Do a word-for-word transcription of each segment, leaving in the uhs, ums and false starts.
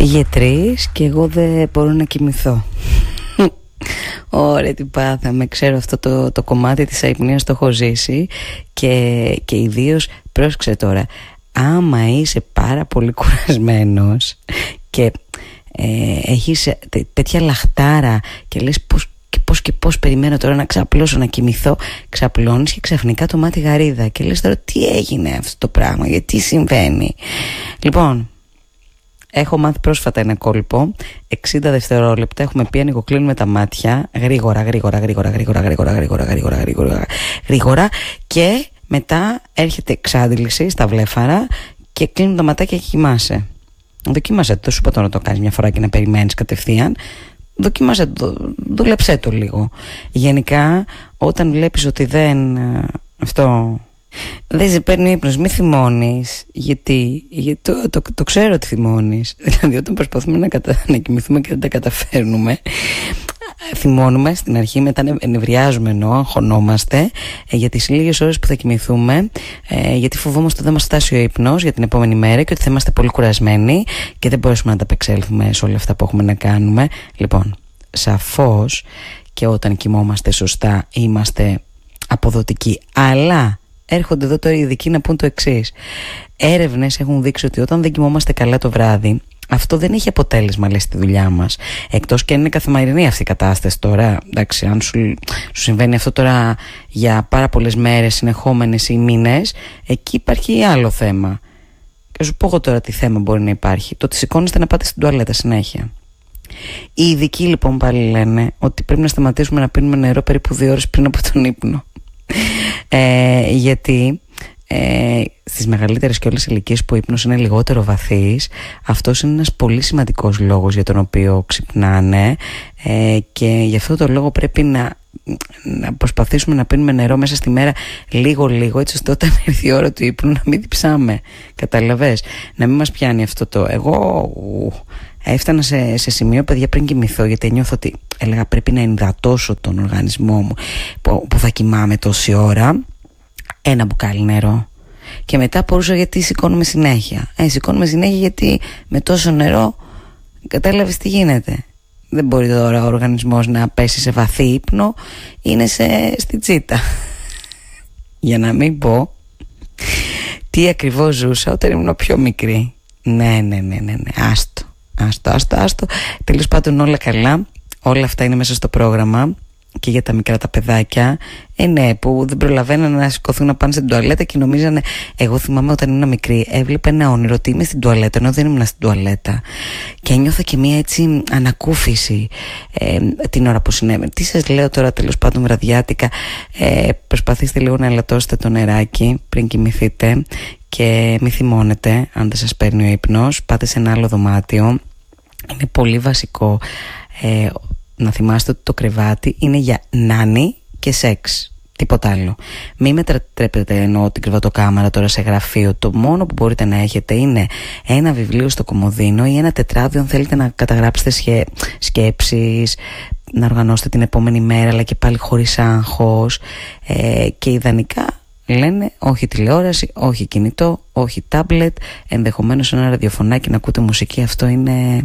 Πήγε τρεις και εγώ δεν μπορώ να κοιμηθώ. Ωραία, τι πάθαμε. Ξέρω αυτό το, το κομμάτι της αϊπνίας το έχω ζήσει. Και, και ιδίως, πρόσεξε τώρα, άμα είσαι πάρα πολύ κουρασμένος και ε, έχεις τέ, τέτοια λαχτάρα και λες πώς και πώς και πώς περιμένω τώρα να ξαπλώσω, να κοιμηθώ, ξαπλώνεις και ξαφνικά το μάτι γαρίδα και λες τώρα τι έγινε αυτό το πράγμα, γιατί συμβαίνει. Λοιπόν, έχω μάθει πρόσφατα ένα κόλπο, εξήντα δευτερόλεπτα, έχουμε πει ανοιγοκλίνουμε τα μάτια, γρήγορα, γρήγορα, γρήγορα, γρήγορα, γρήγορα, γρήγορα, γρήγορα, γρήγορα, γρήγορα και μετά έρχεται εξάντληση στα βλέφαρα και κλείνουν τα ματάκια και κοιμάσαι. Δοκίμασαι, δεν σου είπα τώρα να το κάνεις μια φορά και να περιμένεις κατευθείαν. Δοκίμασαι το, δούλεψέ το λίγο. Γενικά, όταν βλέπεις ότι δεν, αυτό, δεν σε παίρνει ύπνος, μη θυμώνεις. Γιατί, γιατί το, το, το ξέρω ότι θυμώνεις. Δηλαδή όταν προσπαθούμε να, κατα, να κοιμηθούμε και δεν τα καταφέρνουμε, θυμώνουμε στην αρχή, μετά ενευριάζουμε, ενώ αγχωνόμαστε ε, για τις λίγες ώρες που θα κοιμηθούμε, ε, γιατί φοβόμαστε ότι δεν μας φτάσει ο ύπνος για την επόμενη μέρα και ότι θα είμαστε πολύ κουρασμένοι και δεν μπορέσουμε να ανταπεξέλθουμε σε όλα αυτά που έχουμε να κάνουμε. Λοιπόν, σαφώς και όταν κοιμόμαστε σωστά είμαστε αποδοτικοί, αλλά έρχονται εδώ τώρα οι ειδικοί να πούν το εξής. Έρευνες έχουν δείξει ότι όταν δεν κοιμόμαστε καλά το βράδυ, αυτό δεν έχει αποτέλεσμα, λέει, στη δουλειά μας. Εκτός και αν είναι καθημερινή αυτή η κατάσταση τώρα. Εντάξει, αν σου, σου συμβαίνει αυτό τώρα για πάρα πολλές μέρες συνεχόμενες ή μήνες, εκεί υπάρχει άλλο θέμα. Και σου πω εγώ τώρα τι θέμα μπορεί να υπάρχει. Το ότι σηκώνεστε να πάτε στην τουαλέτα συνέχεια. Οι ειδικοί λοιπόν πάλι λένε ότι πρέπει να σταματήσουμε να πίνουμε νερό περίπου δύο ώρες πριν από τον ύπνο. Ε, γιατί ε, στις μεγαλύτερες και όλες ηλικίες που ο ύπνος είναι λιγότερο βαθύς, αυτός είναι ένας πολύ σημαντικός λόγος για τον οποίο ξυπνάνε, ε, και γι' αυτό το λόγο πρέπει να, να προσπαθήσουμε να πίνουμε νερό μέσα στη μέρα λίγο λίγο, έτσι ώστε όταν έρθει η ώρα του ύπνου να μην διψάμε. Καταλαβες, να μην μας πιάνει αυτό το εγώ ου, έφτανα σε, σε σημείο, παιδιά, πριν κοιμηθώ, γιατί νιώθω ότι έλεγα πρέπει να ενυδατώσω τον οργανισμό μου που, που θα κοιμάμαι τόση ώρα, ένα μπουκάλι νερό. Και μετά μπορούσα, γιατί σηκώνομαι συνέχεια. Ε, σηκώνομαι συνέχεια γιατί με τόσο νερό, κατάλαβες τι γίνεται. Δεν μπορεί τώρα ο οργανισμός να πέσει σε βαθύ ύπνο, είναι σε, στη τσίτα. Για να μην πω τι ακριβώς ζούσα όταν ήμουν πιο μικρή. Ναι, ναι, ναι, ναι, ναι. Άστο, άστο, άστο, άστο. Τέλος πάντων όλα καλά. Όλα αυτά είναι μέσα στο πρόγραμμα. Και για τα μικρά τα παιδάκια, ε, ναι, που δεν προλαβαίνανε να σηκωθούν να πάνε στην τουαλέτα και νομίζανε. Εγώ θυμάμαι όταν ήμουν μικρή, έβλεπα ένα όνειρο ότι είμαι στην τουαλέτα, ενώ δεν ήμουν στην τουαλέτα. Και νιώθα και μία έτσι ανακούφιση ε, την ώρα που συνέβαινε. Τι σας λέω τώρα, τέλος πάντων, βραδιάτικα. Ε, προσπαθήστε λίγο να ελαττώσετε το νεράκι πριν κοιμηθείτε και μη θυμώνετε αν δεν σας παίρνει ο ύπνος. Πάτε σε ένα άλλο δωμάτιο. Είναι πολύ βασικό. Ε, να θυμάστε ότι το κρεβάτι είναι για νάνι και σεξ, τίποτα άλλο. Μην μετατρέπετε εννοώ την κρεβατοκάμαρα τώρα σε γραφείο. Το μόνο που μπορείτε να έχετε είναι ένα βιβλίο στο κομοδίνο ή ένα τετράδιο αν θέλετε να καταγράψετε σχέ... σκέψεις, να οργανώσετε την επόμενη μέρα, αλλά και πάλι χωρίς άγχος, ε, και ιδανικά λένε όχι τηλεόραση, όχι κινητό, όχι τάμπλετ, ενδεχομένως ένα ραδιοφωνάκι να ακούτε μουσική. Αυτό είναι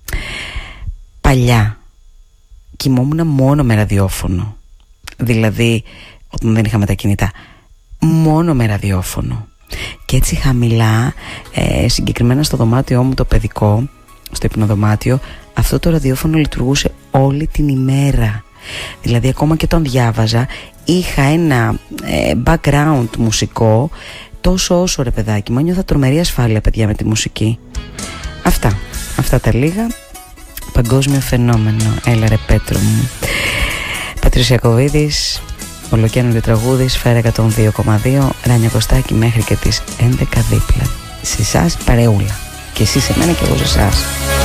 παλιά. Κοιμόμουν μόνο με ραδιόφωνο. Δηλαδή, όταν δεν είχαμε τα κινητά, μόνο με ραδιόφωνο. Και έτσι χαμηλά, ε, συγκεκριμένα στο δωμάτιό μου το παιδικό, στο υπνοδωμάτιο, αυτό το ραδιόφωνο λειτουργούσε όλη την ημέρα. Δηλαδή, ακόμα και όταν διάβαζα, είχα ένα ε, background μουσικό, τόσο όσο, ρε παιδάκι μου, νιώθα τρομερή ασφάλεια, παιδιά, με τη μουσική. Αυτά, αυτά τα λίγα. Παγκόσμιο φαινόμενο. Έλα ρε Πέτρο μου. Πατρίος Ιακωβίδης, ολοκαίνουργιο τραγούδι, Σφαίρα εκατόν δύο κόμμα δύο, Ράνια Κωστάκη, μέχρι και τις έντεκα δίπλα. Σε εσάς παρεούλα. Και εσείς σε μένα και εγώ σε εσάς.